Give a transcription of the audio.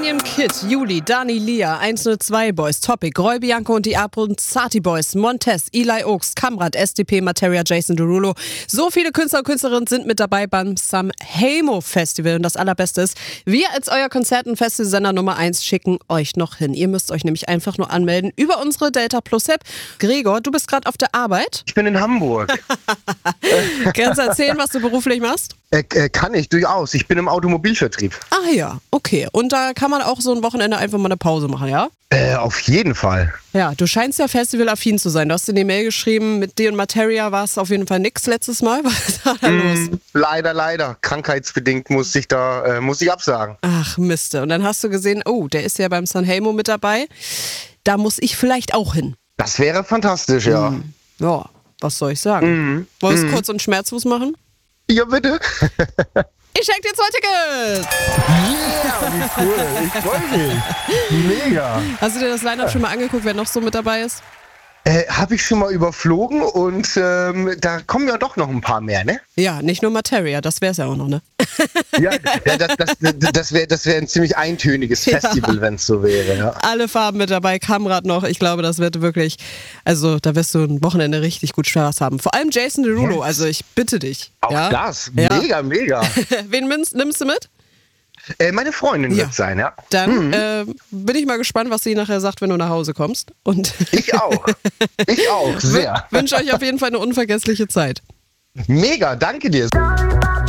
Stadium Kid, Juli, Dani, Lia, 102 Boys, Topic, Roy Bianco und die Abronzati Boys, Montez, Eli Oaks, Kamrat, SDP, Materia, Jason Derulo. So viele Künstler und Künstlerinnen sind mit dabei beim Sanremo Festival. Und das Allerbeste ist, wir als euer Konzert- und Festivalsender Nummer 1 schicken euch noch hin. Ihr müsst euch nämlich einfach nur anmelden über unsere Delta Plus App. Gregor, du bist gerade auf der Arbeit. Ich bin in Hamburg. Kannst du erzählen, was du beruflich machst? Kann ich, durchaus. Ich bin im Automobilvertrieb. Ah ja, okay. Und da kann man auch so ein Wochenende einfach mal eine Pause machen, ja? Auf jeden Fall. Ja, du scheinst ja festivalaffin zu sein. Du hast in die Mail geschrieben, mit dir und Materia war es auf jeden Fall nix letztes Mal. Was war da los? Leider. Krankheitsbedingt muss ich absagen. Ach Miste. Und dann hast du gesehen, oh, der ist ja beim Sanremo mit dabei. Da muss ich vielleicht auch hin. Das wäre fantastisch, ja. Ja, was soll ich sagen? Wollen wir es kurz und schmerzlos machen? Ja, bitte. Ich schenke dir 2 Tickets! Ja, wie cool. Ich freue mich. Mega. Hast du dir das Line-Up schon mal angeguckt, wer noch so mit dabei ist? Habe ich schon mal überflogen und da kommen ja doch noch ein paar mehr, ne? Ja, nicht nur Materia, das wäre es ja auch noch, ne? Ja, das wär ein ziemlich eintöniges Festival, wenn es so wäre. Ja. Alle Farben mit dabei, Kamrat noch. Ich glaube, das wird wirklich, also da wirst du ein Wochenende richtig gut Spaß haben. Vor allem Jason Derulo, also ich bitte dich. Auch ja? das, Ja. mega. Wen nimmst du mit? Meine Freundin wird sein, ja. Dann bin ich mal gespannt, was sie nachher sagt, wenn du nach Hause kommst. Und Ich auch, sehr. wünsche euch auf jeden Fall eine unvergessliche Zeit. Mega, danke dir.